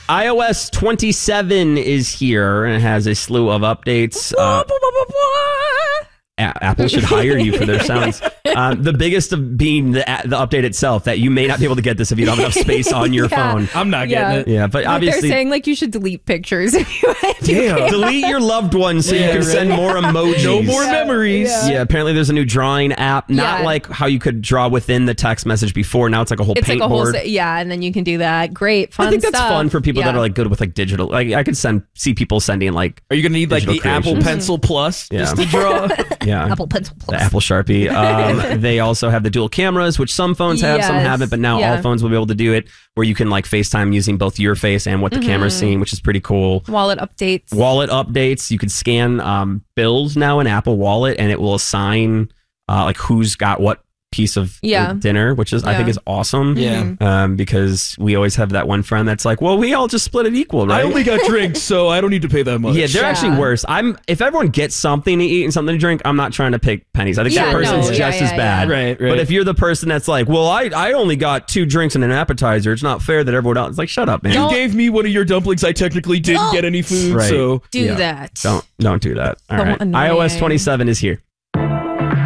iOS 27 is here and it has a slew of updates. Apple should hire you for their sounds. The biggest of being the update itself, that you may not be able to get this if you don't have enough space on your phone. I'm not getting it. Yeah, but obviously they're saying like you should delete pictures if you delete your loved ones so you can send more emojis. No more memories. Yeah, apparently there's a new drawing app. Not like how you could draw within the text message before. Now it's like a whole paint board. And then you can do that. Great, fun I think that's stuff. fun for people that are like good with like digital. Like I could see people sending like. Are you gonna need like the Apple Pencil Plus just to draw? Yeah, Apple Pencil Plus. The Apple Sharpie. They also have the dual cameras, which some phones have, some haven't, but now all phones will be able to do it, where you can like FaceTime using both your face and what the camera's seeing, which is pretty cool. Wallet updates. You can scan bills now in Apple Wallet, and it will assign like who's got what piece of dinner, which is I think is awesome. Because we always have that one friend that's like, well, we all just split it equal, right? I only got drinks, so I don't need to pay that much. Yeah, they're actually worse. If everyone gets something to eat and something to drink, I'm not trying to pick pennies. I think that person's just as bad. Right. But if you're the person that's like, well, I only got 2 drinks and an appetizer, it's not fair that everyone else. It's like, shut up, man. You gave me one of your dumplings. I technically didn't get any food, so do that. Don't do that. All right. iOS 27 is here.